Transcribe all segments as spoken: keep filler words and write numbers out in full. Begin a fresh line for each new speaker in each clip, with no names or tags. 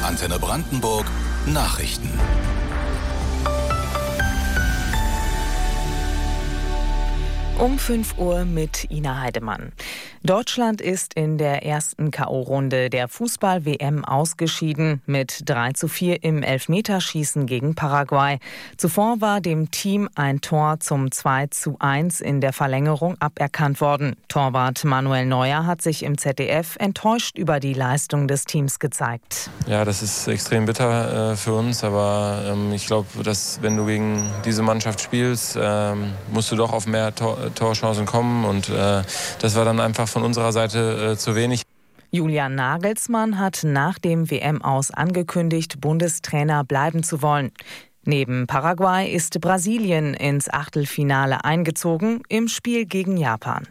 Antenne Brandenburg Nachrichten.
Um fünf Uhr mit Ina Heidemann. Deutschland ist in der ersten K O-Runde der Fußball-W M ausgeschieden mit drei zu vier im Elfmeterschießen gegen Paraguay. Zuvor war dem Team ein Tor zum zwei zu eins in der Verlängerung aberkannt worden. Torwart Manuel Neuer hat sich im Z D F enttäuscht über die Leistung des Teams gezeigt.
Ja, das ist extrem bitter äh, für uns, aber ähm, ich glaube, dass wenn du gegen diese Mannschaft spielst, ähm, musst du doch auf mehr Tor Torchancen kommen und äh, das war dann einfach von unserer Seite äh, zu wenig.
Julian Nagelsmann hat nach dem W M-Aus angekündigt, Bundestrainer bleiben zu wollen. Neben Paraguay ist Brasilien ins Achtelfinale eingezogen im Spiel gegen Japan.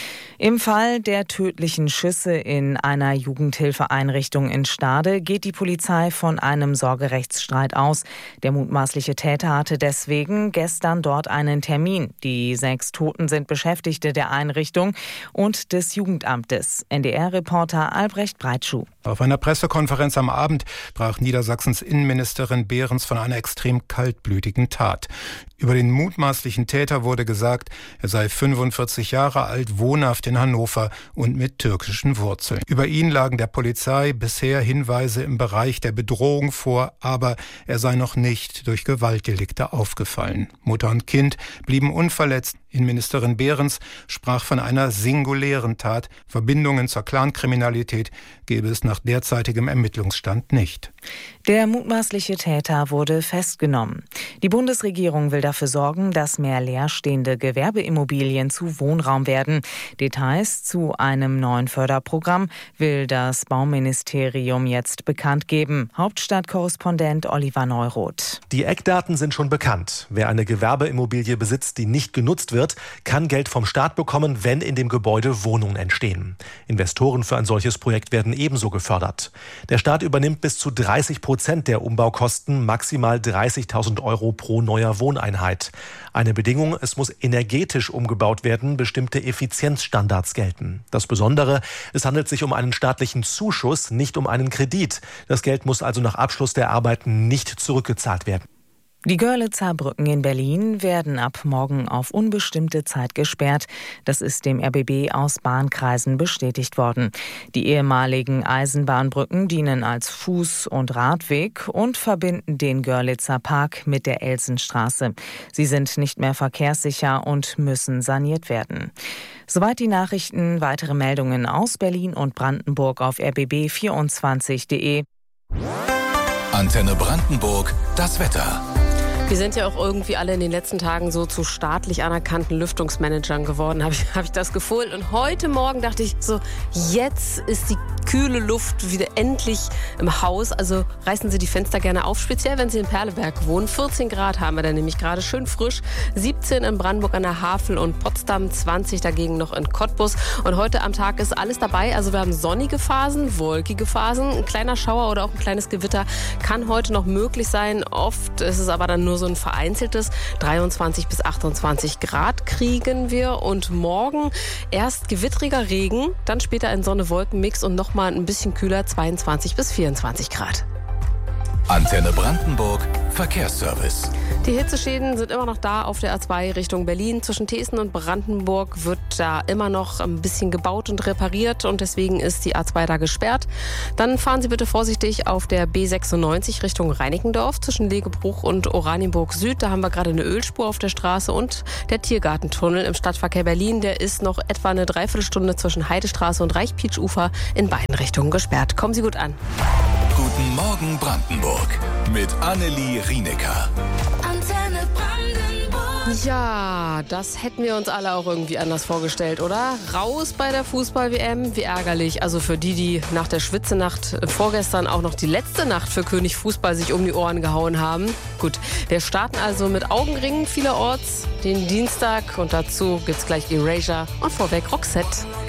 Im Fall der tödlichen Schüsse in einer Jugendhilfeeinrichtung in Stade geht die Polizei von einem Sorgerechtsstreit aus. Der mutmaßliche Täter hatte deswegen gestern dort einen Termin. Die sechs Toten sind Beschäftigte der Einrichtung und des Jugendamtes. N D R-Reporter Albrecht Breitschuh.
Auf einer Pressekonferenz am Abend sprach Niedersachsens Innenministerin Behrens von einer extrem kaltblütigen Tat. Über den mutmaßlichen Täter wurde gesagt, er sei fünfundvierzig Jahre alt, wohnhaft in Hannover und mit türkischen Wurzeln. Über ihn lagen der Polizei bisher Hinweise im Bereich der Bedrohung vor, aber er sei noch nicht durch Gewaltdelikte aufgefallen. Mutter und Kind blieben unverletzt. Innenministerin Behrens sprach von einer singulären Tat. Verbindungen zur Clankriminalität gäbe es nach derzeitigem Ermittlungsstand nicht.
Der mutmaßliche Täter wurde festgenommen. Die Bundesregierung will dafür sorgen, dass mehr leerstehende Gewerbeimmobilien zu Wohnraum werden. Details zu einem neuen Förderprogramm will das Bauministerium jetzt bekannt geben. Hauptstadtkorrespondent Oliver Neuroth.
Die Eckdaten sind schon bekannt. Wer eine Gewerbeimmobilie besitzt, die nicht genutzt wird, kann Geld vom Staat bekommen, wenn in dem Gebäude Wohnungen entstehen. Investoren für ein solches Projekt werden ebenso gefördert. Der Staat übernimmt bis zu dreißig Prozent der Umbaukosten, maximal dreißigtausend Euro pro neuer Wohneinheit. Eine Bedingung, es muss energetisch umgebaut werden, bestimmte Effizienzstandards gelten. Das Besondere, es handelt sich um einen staatlichen Zuschuss, nicht um einen Kredit. Das Geld muss also nach Abschluss der Arbeiten nicht zurückgezahlt werden.
Die Görlitzer Brücken in Berlin werden ab morgen auf unbestimmte Zeit gesperrt. Das ist dem R B B aus Bahnkreisen bestätigt worden. Die ehemaligen Eisenbahnbrücken dienen als Fuß- und Radweg und verbinden den Görlitzer Park mit der Elsenstraße. Sie sind nicht mehr verkehrssicher und müssen saniert werden. Soweit die Nachrichten. Weitere Meldungen aus Berlin und Brandenburg auf r b b vierundzwanzig punkt de.
Antenne Brandenburg, das Wetter.
Wir sind ja auch irgendwie alle in den letzten Tagen so zu staatlich anerkannten Lüftungsmanagern geworden, habe ich, hab ich das gefühlt. Und heute Morgen dachte ich so, jetzt ist die kühle Luft wieder endlich im Haus. Also reißen Sie die Fenster gerne auf, speziell wenn Sie in Perleberg wohnen. vierzehn Grad haben wir da nämlich gerade, schön frisch. siebzehn in Brandenburg an der Havel und Potsdam, zwanzig dagegen noch in Cottbus. Und heute am Tag ist alles dabei. Also wir haben sonnige Phasen, wolkige Phasen. Ein kleiner Schauer oder auch ein kleines Gewitter kann heute noch möglich sein. Oft ist es aber dann nur so ein vereinzeltes. dreiundzwanzig bis achtundzwanzig Grad kriegen wir. Und morgen erst gewittriger Regen, dann später ein Sonne-Wolken-Mix und noch mal ein bisschen kühler, zweiundzwanzig bis vierundzwanzig Grad.
Antenne Brandenburg Verkehrsservice.
Die Hitzeschäden sind immer noch da auf der A zwei Richtung Berlin. Zwischen Thesen und Brandenburg wird da immer noch ein bisschen gebaut und repariert und deswegen ist die A zwei da gesperrt. Dann fahren Sie bitte vorsichtig auf der B sechsundneunzig Richtung Reinickendorf zwischen Legebruch und Oranienburg Süd. Da haben wir gerade eine Ölspur auf der Straße und der Tiergartentunnel im Stadtverkehr Berlin. Der ist noch etwa eine Dreiviertelstunde zwischen Heidestraße und Reichpietsch-Ufer in beiden Richtungen gesperrt. Kommen Sie gut an.
Guten Morgen Brandenburg mit Annelie Rienecker.
Antenne Brandenburg.
Ja, das hätten wir uns alle auch irgendwie anders vorgestellt, oder? Raus bei der Fußball-W M, wie ärgerlich. Also für die, die nach der Schwitzenacht vorgestern auch noch die letzte Nacht für König Fußball sich um die Ohren gehauen haben. Gut, wir starten also mit Augenringen vielerorts den Dienstag und dazu gibt's gleich Erasure und vorweg Roxette.